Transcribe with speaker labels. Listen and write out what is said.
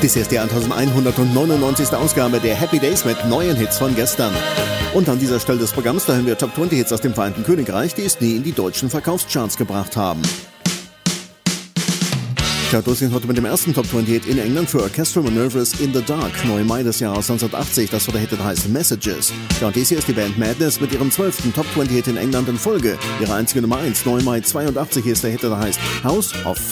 Speaker 1: Dies ist die 1199. Ausgabe der Happy Days mit neuen Hits von gestern. Und an dieser Stelle des Programms, da hören wir Top 20 Hits aus dem Vereinigten Königreich, die es nie in die deutschen Verkaufscharts gebracht haben. Los sind heute mit dem ersten Top 20 Hit in England für Orchestral Manoeuvres in the Dark, neu im Mai des Jahres 1980, das war der Hit, der heißt Messages. Ja, und dies hier ist die Band Madness mit ihrem 12. Top 20 Hit in England in Folge. Ihre einzige Nummer 1, neu im Mai 82, hier ist der Hit, der heißt House of